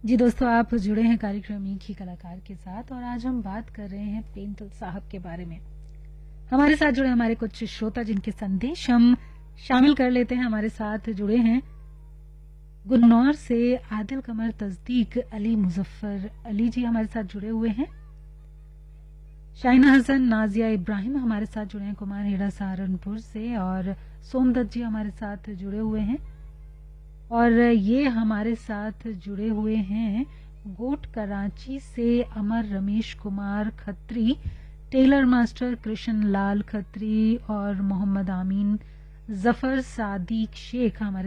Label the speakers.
Speaker 1: जी दोस्तों, आप जुड़े हैं कार्यक्रम एक ही कलाकार के साथ और आज हम बात कर रहे हैं पेंटल साहब के बारे में। हमारे साथ जुड़े हमारे कुछ श्रोता जिनके संदेश हम शामिल कर लेते हैं। हमारे साथ जुड़े हैं गुन्नौर से आदिल कमर तस्दीक अली मुजफ्फर अली जी हमारे साथ जुड़े हुए हैं। शाइना हसन नाजिया इब्राहिम हमारे साथ जुड़े हैं कुमार हेड़ा सहारनपुर से और सोमदत्त जी हमारे साथ जुड़े हुए हैं। और ये हमारे साथ जुड़े हुए हैं गोट कराची से अमर रमेश कुमार खत्री, टेलर मास्टर कृष्ण लाल खत्री और मोहम्मद आमीन जफर सादिक शेख हमारे